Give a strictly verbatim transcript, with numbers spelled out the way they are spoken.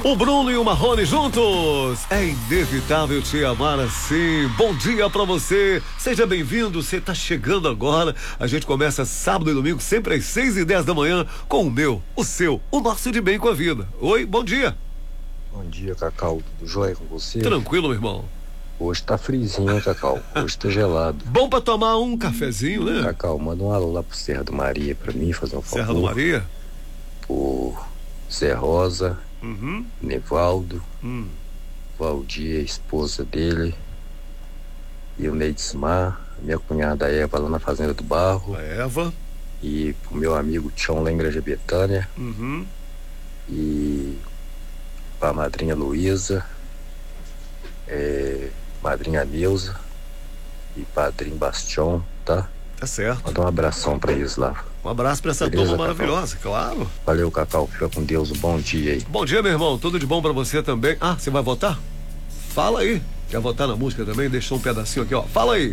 O Bruno e o Marrone juntos. É inevitável te amar assim. Bom dia pra você. Seja bem-vindo. Você tá chegando agora. A gente começa sábado e domingo, sempre às seis e dez da manhã, com o meu, o seu, o nosso de bem com a vida. Oi, bom dia. Bom dia, Cacau. Tudo jóia com você? Tranquilo, meu irmão. Hoje tá friozinho, Cacau. Hoje tá gelado. Bom pra tomar um cafezinho, né? Cacau, manda um alô lá pro Serra do Maria pra mim, fazer um favor. Serra do Maria? Por Zé Rosa, Uhum. Nevaldo, Hum. Valdir, a esposa dele, e o Neidismar, minha cunhada Eva lá na Fazenda do Barro. A Eva. E pro meu amigo Tião lá em Igreja Betânia. Uhum. E pra madrinha Luísa, é, madrinha Neuza e padrinho Bastião, tá? Tá certo. Manda um abração pra eles lá. Um abraço pra essa Beleza, turma maravilhosa, Cacau? claro. Valeu, Cacau. Fica com Deus. Um bom dia aí. Bom dia, meu irmão. Tudo de bom pra você também. Ah, você vai votar? Fala aí. Quer votar na música também? Deixou um pedacinho aqui, ó. Fala aí.